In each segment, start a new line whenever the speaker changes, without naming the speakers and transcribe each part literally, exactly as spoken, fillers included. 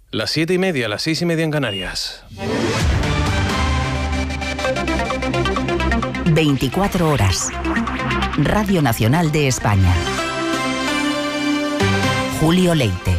Las siete y media, las seis y media en Canarias.
veinticuatro horas. Radio Nacional de España. Julio Leite.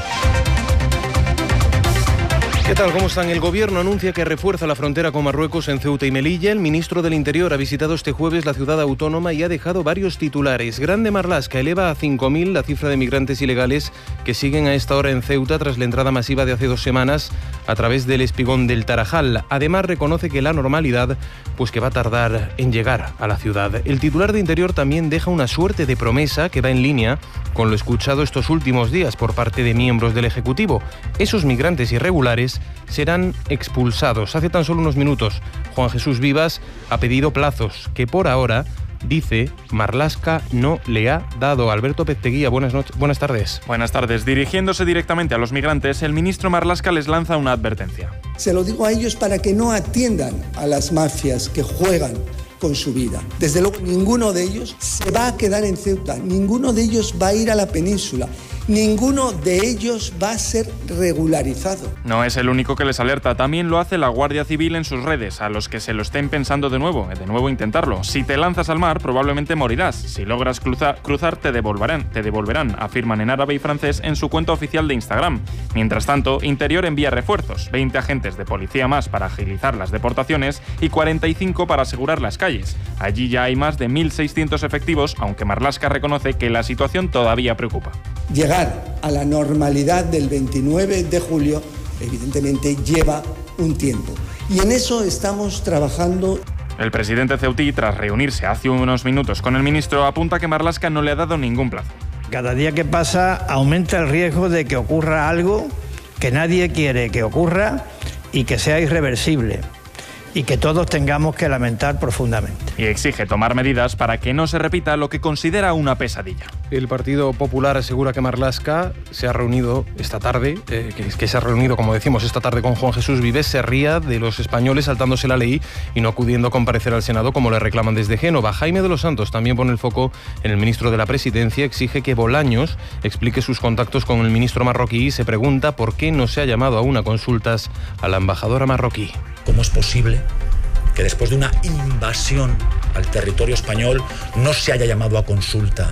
¿Qué tal? ¿Cómo están? El Gobierno anuncia que refuerza la frontera con Marruecos en Ceuta y Melilla. El ministro del Interior ha visitado este jueves la ciudad autónoma y ha dejado varios titulares. Grande Marlaska eleva a cinco mil la cifra de migrantes ilegales que siguen a esta hora en Ceuta tras la entrada masiva de hace dos semanas a través del espigón del Tarajal. Además, reconoce que la normalidad pues que va a tardar en llegar a la ciudad. El titular de Interior también deja una suerte de promesa que va en línea con lo escuchado estos últimos días por parte de miembros del Ejecutivo. Esos migrantes irregulares serán expulsados. Hace tan solo unos minutos, Juan Jesús Vivas ha pedido plazos que por ahora, dice, Marlaska no le ha dado. Alberto Pezteguía, buenas noches, buenas tardes.
Buenas tardes. Dirigiéndose directamente a los migrantes, el ministro Marlaska les lanza una advertencia.
Se lo digo a ellos para que no atiendan a las mafias que juegan con su vida. Desde luego, ninguno de ellos se va a quedar en Ceuta, ninguno de ellos va a ir a la península, ninguno de ellos va a ser regularizado.
No es el único que les alerta, también lo hace la Guardia Civil en sus redes, a los que se lo estén pensando de nuevo, de nuevo intentarlo. Si te lanzas al mar, probablemente morirás. Si logras cruzar, cruzar te devolverán, te devolverán, afirman en árabe y francés en su cuenta oficial de Instagram. Mientras tanto, Interior envía refuerzos, veinte agentes de policía más para agilizar las deportaciones y cuarenta y cinco para asegurar las calles. Allí ya hay más de mil seiscientos efectivos, aunque Marlaska reconoce que la situación todavía preocupa.
Llegar a la normalidad del veintinueve de julio, evidentemente, lleva un tiempo. Y en eso estamos trabajando.
El presidente ceutí, tras reunirse hace unos minutos con el ministro, apunta que Marlaska no le ha dado ningún plazo.
Cada día que pasa aumenta el riesgo de que ocurra algo que nadie quiere que ocurra y que sea irreversible, y que todos tengamos que lamentar profundamente.
Y exige tomar medidas para que no se repita lo que considera una pesadilla.
El Partido Popular asegura que Marlaska se ha reunido esta tarde, eh, que, que se ha reunido, como decimos, esta tarde con Juan Jesús Vives, se ría de los españoles saltándose la ley y no acudiendo a comparecer al Senado como le reclaman desde Génova. Jaime de los Santos también pone el foco en el ministro de la Presidencia, exige que Bolaños explique sus contactos con el ministro marroquí y se pregunta por qué no se ha llamado aún a consultas a la embajadora marroquí.
¿Cómo es posible que después de una invasión al territorio español no se haya llamado a consulta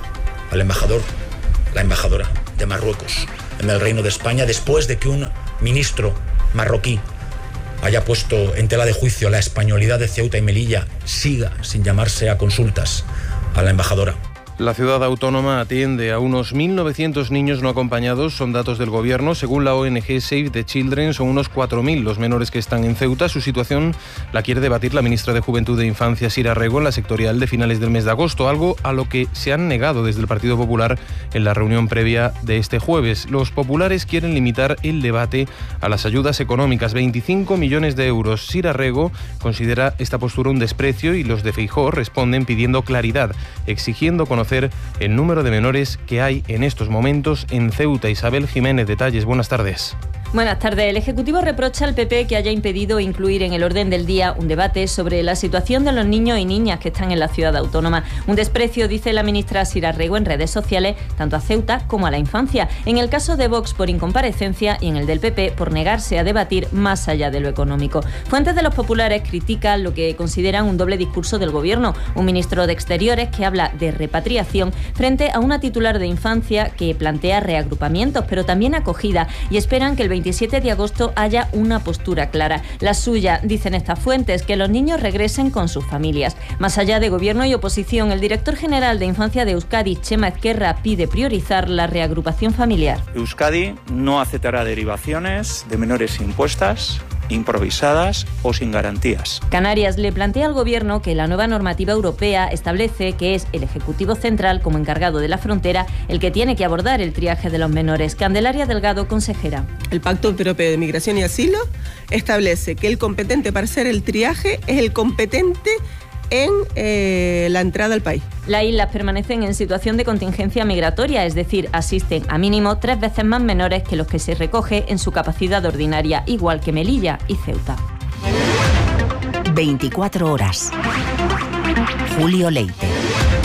al embajador, la embajadora de Marruecos en el Reino de España, después de que un ministro marroquí haya puesto en tela de juicio la españolidad de Ceuta y Melilla, siga sin llamarse a consultas a la embajadora?
La ciudad autónoma atiende a unos mil novecientos niños no acompañados, son datos del Gobierno. Según la O N G Save the Children, son unos cuatro mil los menores que están en Ceuta. Su situación la quiere debatir la ministra de Juventud e Infancia, Sira Rego, en la sectorial de finales del mes de agosto, algo a lo que se han negado desde el Partido Popular en la reunión previa de este jueves. Los populares quieren limitar el debate a las ayudas económicas, veinticinco millones de euros. Sira Rego considera esta postura un desprecio y los de Feijóo responden pidiendo claridad, exigiendo conocer el número de menores que hay en estos momentos en Ceuta. Isabel Jiménez, detalles. Buenas tardes.
Buenas tardes. El Ejecutivo reprocha al P P que haya impedido incluir en el orden del día un debate sobre la situación de los niños y niñas que están en la ciudad autónoma. Un desprecio, dice la ministra Sira Rego en redes sociales, tanto a Ceuta como a la infancia. En el caso de Vox por incomparecencia y en el del P P por negarse a debatir más allá de lo económico. Fuentes de los populares critican lo que consideran un doble discurso del Gobierno. Un ministro de Exteriores que habla de repatriación frente a una titular de infancia que plantea reagrupamientos, pero también acogida, y esperan que el veintisiete de agosto haya una postura clara. La suya, dicen estas fuentes, que los niños regresen con sus familias. Más allá de Gobierno y oposición, el director general de Infancia de Euskadi, Txema Ezquerra, pide priorizar la reagrupación familiar.
Euskadi no aceptará derivaciones de menores impuestas, improvisadas o sin garantías.
Canarias le plantea al Gobierno que la nueva normativa europea establece que es el Ejecutivo Central, como encargado de la frontera, el que tiene que abordar el triaje de los menores. Candelaria Delgado, consejera.
El Pacto Europeo de Migración y Asilo establece que el competente para hacer el triaje es el competente en eh, la entrada al país.
Las islas permanecen en situación de contingencia migratoria, es decir, asisten a mínimo tres veces más menores que los que se recoge en su capacidad ordinaria, igual que Melilla y Ceuta.
veinticuatro horas. Julio Leite.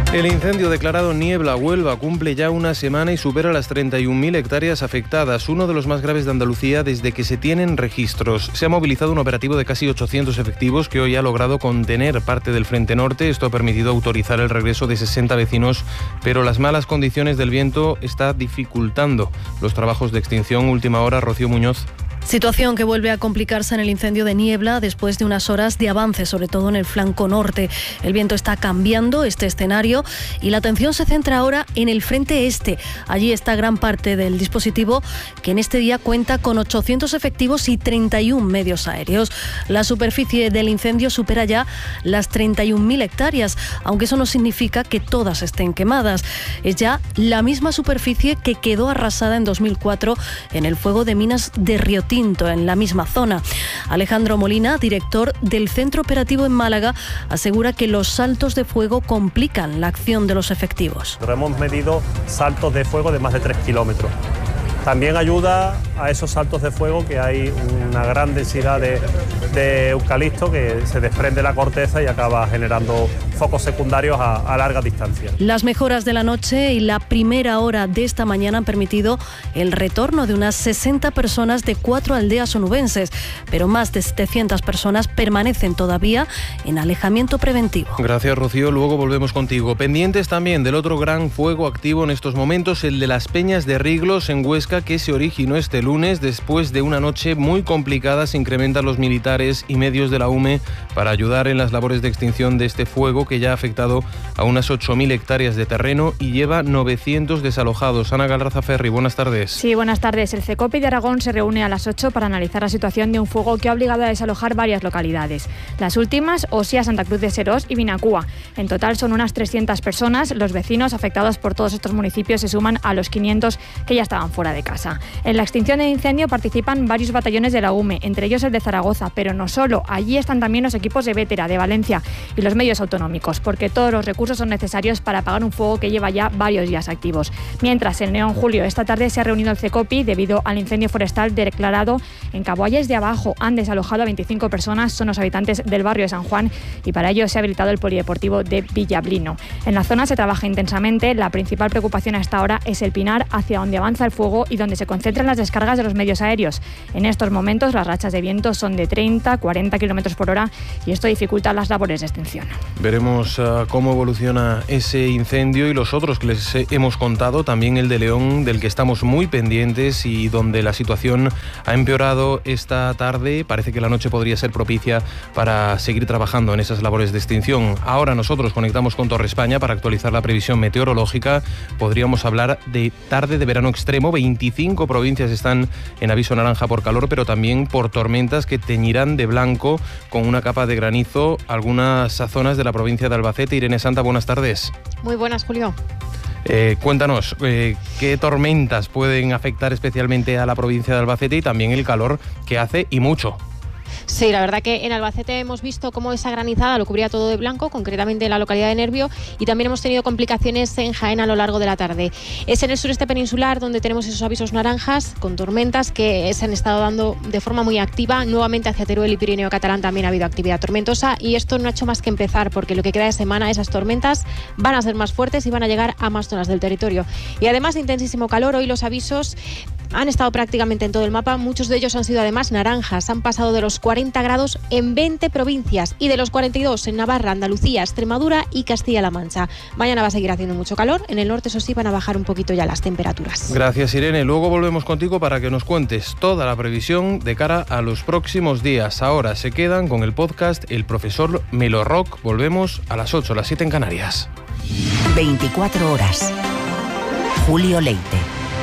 El incendio declarado en Niebla, Huelva, cumple ya una semana y supera las treinta y un mil hectáreas afectadas, uno de los más graves de Andalucía desde que se tienen registros. Se ha movilizado un operativo de casi ochocientos efectivos que hoy ha logrado contener parte del frente norte. Esto ha permitido autorizar el regreso de sesenta vecinos, pero las malas condiciones del viento está dificultando los trabajos de extinción. Última hora, Rocío Muñoz.
Situación que vuelve a complicarse en el incendio de Niebla después de unas horas de avance, sobre todo en el flanco norte. El viento está cambiando este escenario y la atención se centra ahora en el frente este. Allí está gran parte del dispositivo, que en este día cuenta con ochocientos efectivos y treinta y un medios aéreos. La superficie del incendio supera ya las treinta y un mil hectáreas, aunque eso no significa que todas estén quemadas. Es ya la misma superficie que quedó arrasada en dos mil cuatro en el fuego de minas de Riotinto, en la misma zona. Alejandro Molina, director del Centro Operativo en Málaga, asegura que los saltos de fuego complican la acción de los efectivos.
Hemos medido saltos de fuego de más de tres kilómetros. También ayuda a esos saltos de fuego que hay una gran densidad de, de eucalipto que se desprende la corteza y acaba generando focos secundarios a, a larga distancia.
Las mejoras de la noche y la primera hora de esta mañana han permitido el retorno de unas sesenta personas de cuatro aldeas onubenses, pero más de setecientas personas permanecen todavía en alejamiento preventivo.
Gracias, Rocío. Luego volvemos contigo. Pendientes también del otro gran fuego activo en estos momentos, el de las Peñas de Riglos en Huesca, que se originó este lunes después de una noche muy complicada. Se incrementan los militares y medios de la U M E para ayudar en las labores de extinción de este fuego, que ya ha afectado a unas ocho mil hectáreas de terreno y lleva novecientos desalojados. Ana Galraza Ferri, buenas tardes.
Sí, buenas tardes. El CECOPI de Aragón se reúne a las ocho para analizar la situación de un fuego que ha obligado a desalojar varias localidades. Las últimas, Osía, Santa Cruz de Serós y Vinacúa. En total son unas trescientas personas. Los vecinos afectados por todos estos municipios se suman a los quinientos que ya estaban fuera de casa. En la extinción del incendio participan varios batallones de la U M E, entre ellos el de Zaragoza, pero no solo. Allí están también los equipos de Vétera, de Valencia y los medios autonómicos, porque todos los recursos son necesarios para apagar un fuego que lleva ya varios días activos. Mientras, en Neón Julio, esta tarde se ha reunido el CECOPI debido al incendio forestal declarado en Caboalles de Abajo. Han desalojado a veinticinco personas, son los habitantes del barrio de San Juan, y para ello se ha habilitado el polideportivo de Villablino. En la zona se trabaja intensamente. La principal preocupación a esta hora es el Pinar, hacia donde avanza el fuego y donde se concentran las descargas de los medios aéreos. En estos momentos las rachas de viento son de treinta a cuarenta kilómetros por hora y esto dificulta las labores de extinción.
Veremos uh, cómo evoluciona ese incendio y los otros que les hemos contado, también el de León, del que estamos muy pendientes y donde la situación ha empeorado esta tarde. Parece que la noche podría ser propicia para seguir trabajando en esas labores de extinción. Ahora nosotros conectamos con Torre España para actualizar la previsión meteorológica. Podríamos hablar de tarde de verano extremo. veinticinco provincias están en aviso naranja por calor, pero también por tormentas que teñirán de blanco con una capa de granizo algunas zonas de la provincia de Albacete. Irene Santa, buenas tardes.
Muy buenas, Julio.
Eh, cuéntanos, eh, ¿qué tormentas pueden afectar especialmente a la provincia de Albacete y también el calor que hace y mucho?
Sí, la verdad que en Albacete hemos visto cómo esa granizada lo cubría todo de blanco, concretamente en la localidad de Nervio, y también hemos tenido complicaciones en Jaén a lo largo de la tarde. Es en el sureste peninsular donde tenemos esos avisos naranjas con tormentas que se han estado dando de forma muy activa. Nuevamente hacia Teruel y Pirineo Catalán también ha habido actividad tormentosa y esto no ha hecho más que empezar, porque lo que queda de semana esas tormentas van a ser más fuertes y van a llegar a más zonas del territorio. Y además de intensísimo calor, hoy los avisos han estado prácticamente en todo el mapa. Muchos de ellos han sido además naranjas. Han pasado de los cuarenta grados en veinte provincias y de los cuarenta y dos en Navarra, Andalucía, Extremadura y Castilla-La Mancha. Mañana va a seguir haciendo mucho calor. En el norte, eso sí, van a bajar un poquito ya las temperaturas.
Gracias, Irene. Luego volvemos contigo para que nos cuentes toda la previsión de cara a los próximos días. Ahora se quedan con el podcast El Profesor Melo Rock. Volvemos a las ocho, las siete en Canarias.
veinticuatro horas. Julio Leite.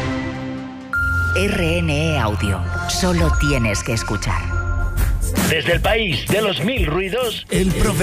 R N E Audio. Solo tienes que escuchar.
Desde el país de los mil ruidos,
el profesor